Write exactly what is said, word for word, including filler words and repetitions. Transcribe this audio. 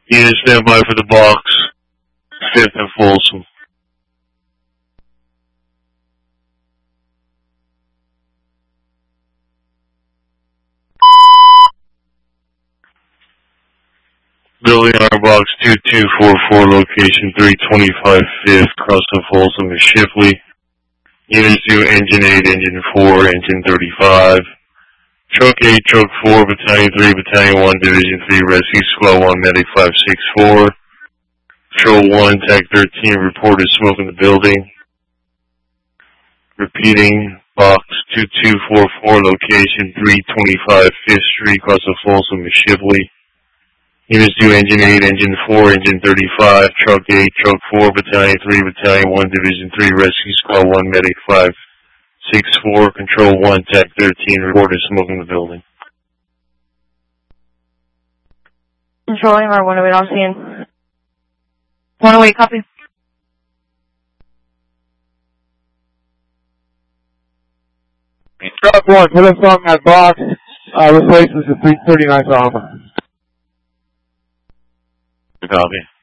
Unit stand by for the box. Fifth and Folsom. Building R box two two four four, location three twenty-five fifth, cross of Folsom is Shipley. Units do engine eight, engine four, engine thirty-five. Truck eight, truck four, battalion three, battalion one, division three, rescue squad one, medic five six four. Patrol one, tag thirteen, reported smoke in the building. Repeating, box two two four four, location three twenty-five fifth Street, cross of Folsom is Shipley. Units do engine eight, engine four, engine thirty-five, truck eight, truck four, battalion three, battalion one, division three, rescue squad one, medic five six four, control one, tag thirteen, reported smoke in the building. Control M R one oh eight, I'm seeing. one oh eight, copy. Truck one, put us on that box, uh, replaces the three thirty-nine Alma. Copy.